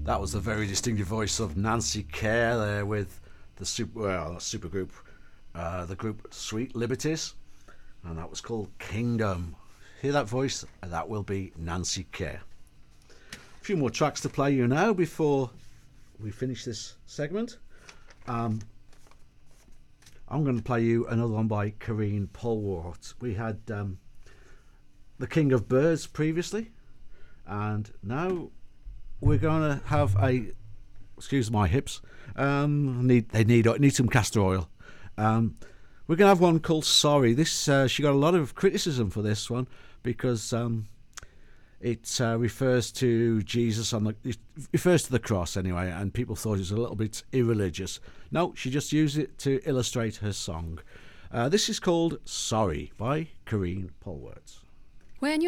That was the very distinctive voice of Nancy Kerr there with the supergroup, the group Sweet Liberties, and that was called Kingdom. Hear that voice? That will be Nancy Kerr. A few more tracks to play you now before we finish this segment. I'm going to play you another one by Karine Polwart. We had The King of Birds previously, and now we're going to have a, excuse my hips, they need some castor oil. We're going to have one called Sorry. This she got a lot of criticism for this one because it refers to Jesus it refers to the cross anyway, and people thought it was a little bit irreligious. No, she just used it to illustrate her song. This is called Sorry by Karine Polwart. When you